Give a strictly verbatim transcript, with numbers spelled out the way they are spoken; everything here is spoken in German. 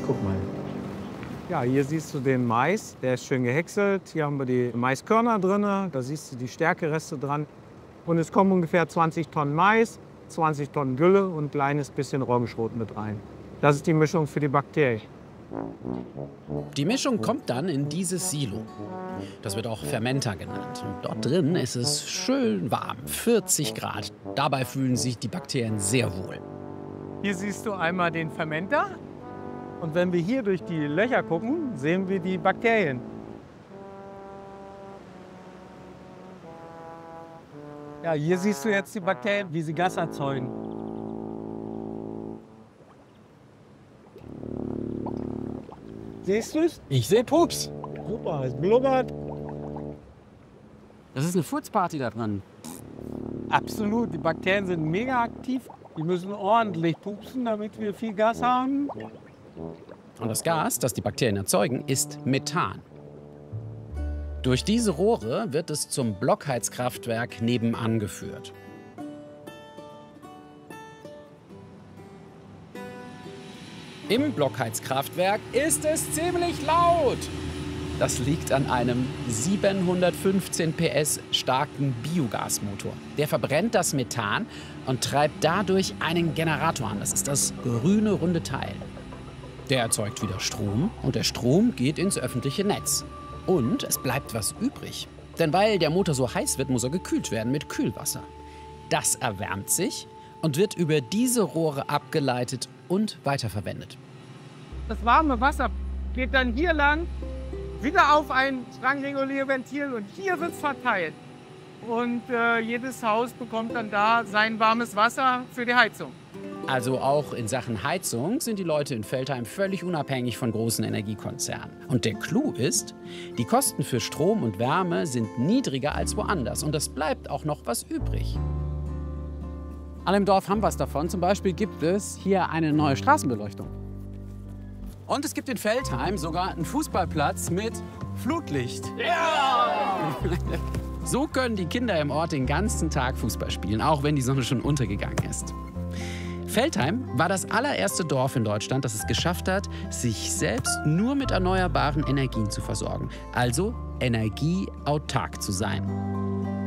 Guck mal. Ja, hier siehst du den Mais, der ist schön gehäckselt. Hier haben wir die Maiskörner drin, da siehst du die Stärkereste dran. Und es kommen ungefähr zwanzig Tonnen Mais, zwanzig Tonnen Gülle und ein kleines bisschen Roggenschrot mit rein. Das ist die Mischung für die Bakterien. Die Mischung kommt dann in dieses Silo. Das wird auch Fermenter genannt. Und dort drin ist es schön warm, vierzig Grad. Dabei fühlen sich die Bakterien sehr wohl. Hier siehst du einmal den Fermenter. Und wenn wir hier durch die Löcher gucken, sehen wir die Bakterien. Ja, hier siehst du jetzt die Bakterien, wie sie Gas erzeugen. Siehst du es? Ich sehe Pups. Super, es blubbert. Das ist eine Furzparty da dran. Absolut, die Bakterien sind mega aktiv. Die müssen ordentlich pupsen, damit wir viel Gas haben. Und das Gas, das die Bakterien erzeugen, ist Methan. Durch diese Rohre wird es zum Blockheizkraftwerk nebenan geführt. Im Blockheizkraftwerk ist es ziemlich laut. Das liegt an einem siebenhundertfünfzehn P S starken Biogasmotor. Der verbrennt das Methan und treibt dadurch einen Generator an. Das ist das grüne, runde Teil. Der erzeugt wieder Strom und der Strom geht ins öffentliche Netz. Und es bleibt was übrig. Denn weil der Motor so heiß wird, muss er gekühlt werden mit Kühlwasser. Das erwärmt sich und wird über diese Rohre abgeleitet und weiterverwendet. Das warme Wasser geht dann hier lang, wieder auf ein Strangregulierventil und hier wird es verteilt. Und äh, jedes Haus bekommt dann da sein warmes Wasser für die Heizung. Also auch in Sachen Heizung sind die Leute in Veltheim völlig unabhängig von großen Energiekonzernen. Und der Clou ist, die Kosten für Strom und Wärme sind niedriger als woanders. Und es bleibt auch noch was übrig. Alle im Dorf haben was davon. Zum Beispiel gibt es hier eine neue Straßenbeleuchtung. Und es gibt in Veltheim sogar einen Fußballplatz mit Flutlicht. Ja! So können die Kinder im Ort den ganzen Tag Fußball spielen, auch wenn die Sonne schon untergegangen ist. Veltheim war das allererste Dorf in Deutschland, das es geschafft hat, sich selbst nur mit erneuerbaren Energien zu versorgen. Also energieautark zu sein.